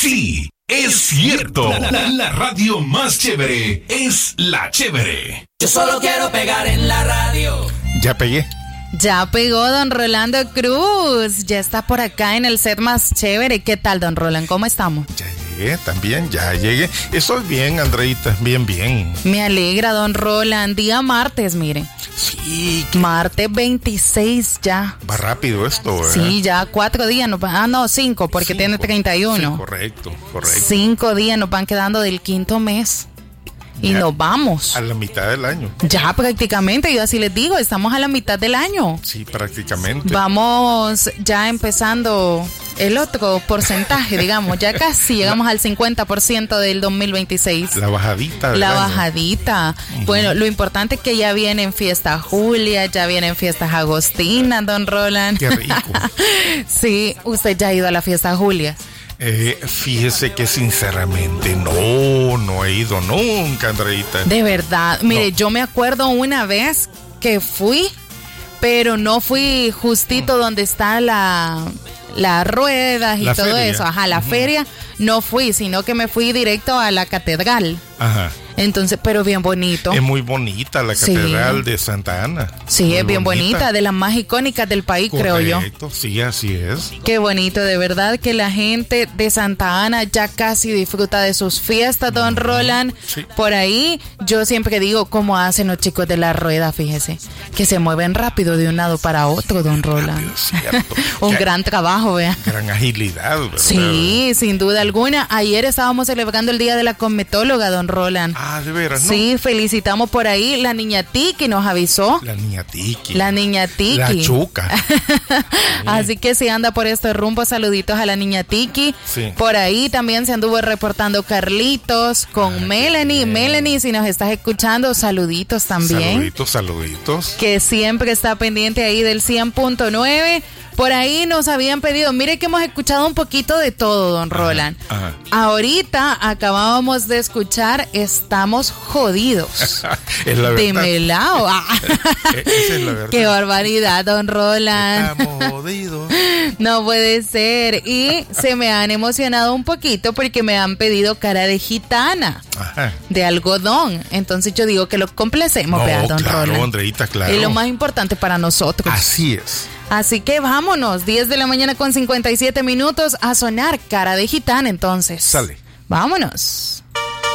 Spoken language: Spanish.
Sí, es cierto. La radio más chévere es La Chévere. Yo solo quiero pegar en la radio. Ya pegué. Ya pegó don Rolando Cruz. Ya está por acá en el set más chévere. ¿Qué tal, don Roland? ¿Cómo estamos? Ya llegué, también, ya llegué. Estoy bien, Andreita, bien. Me alegra, don Roland. Día martes, mire. Sí. Martes 26 ya. Va rápido esto, ¿verdad? Sí, ya 4 días nos van... 5, porque tiene 31. Sí, correcto. 5 días nos van quedando del quinto mes. Y ya nos vamos. a la mitad del año. Ya prácticamente, yo así les digo, estamos a la mitad del año. Sí, prácticamente. Vamos ya empezando el otro porcentaje, digamos, ya casi llegamos al 50% del 2026. La bajadita. La bajadita. Bueno, lo importante es que ya vienen fiestas Julia, ya vienen fiestas Agostina, don Roland. Qué rico. Sí, usted ya ha ido a la fiesta Julia. Fíjese que sinceramente no he ido nunca, Andreita. De verdad, mire, No. yo me acuerdo una vez que fui, pero no fui justito donde está las ruedas y La todo feria. eso. Ajá, la feria no fui, sino que me fui directo a la catedral. Ajá. Entonces, pero bien bonito. Es muy bonita la Sí. catedral de Santa Ana. Sí, Muy es bien bonita, de las más icónicas del país, creo yo. Correcto, sí, así es. Qué bonito, de verdad que la gente de Santa Ana ya casi disfruta de sus fiestas, don Roland. Sí. Por ahí, yo siempre digo, ¿cómo hacen los chicos de la rueda? Fíjese, que se mueven rápido de un lado para otro, don Roland. Rápido, cierto. Un Qué gran trabajo, vea. gran agilidad, ¿verdad? Sí, sin duda alguna. Ayer estábamos celebrando el Día de la Cosmetóloga, don Roland. Ah, de veras, ¿no? Sí, felicitamos por ahí. La niña Tiki nos avisó. La niña Tiki. La niña Tiki. La Chuca. Así que si anda por este rumbo, saluditos a la niña Tiki. Sí. Por ahí también se anduvo reportando Carlitos con Melanie. Melanie, si nos estás escuchando, saluditos también. Saluditos. Que siempre está pendiente ahí del 100.9. Por ahí nos habían pedido, mire que hemos escuchado un poquito de todo, don Roland. Ajá. Ahorita acabábamos de escuchar Estamos Jodidos. Es la De verdad. Melao. Esa es la verdad. Qué barbaridad, don Roland. Estamos jodidos. No puede ser. Y se me han emocionado un poquito porque me han pedido cara de gitana, Ajá. de algodón. Entonces yo digo que lo complacemos, No, vea, don claro, Roland. Andreita, claro. Es lo más importante para nosotros. Así es. Así que vámonos, 10 de la mañana con 57 minutos a sonar cara de gitana entonces. Sale. Vámonos.